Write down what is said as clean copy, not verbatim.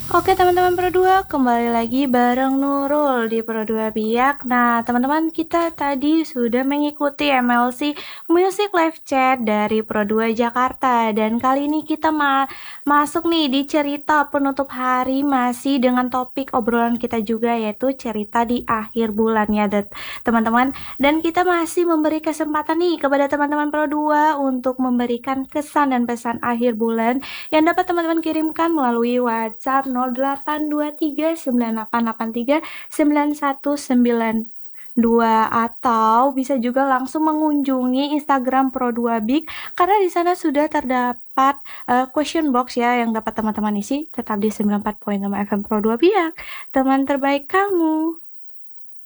Oke teman-teman Pro 2, kembali lagi bareng Nurul di Pro 2 Biak. Nah teman-teman, kita tadi sudah mengikuti MLC Music Live Chat dari Pro 2 Jakarta. Dan kali ini kita masuk nih di cerita penutup hari, masih dengan topik obrolan kita juga, yaitu cerita di akhir bulan ya teman-teman. Dan kita masih memberi kesempatan nih kepada teman-teman Pro 2 untuk memberikan kesan dan pesan akhir bulan yang dapat teman-teman kirimkan melalui WhatsApp 0823988992, atau bisa juga langsung mengunjungi Instagram Pro2Big karena di sana sudah terdapat question box ya yang dapat teman-teman isi, tetap di 94,5 FM Pro 2 Biak, teman terbaik kamu.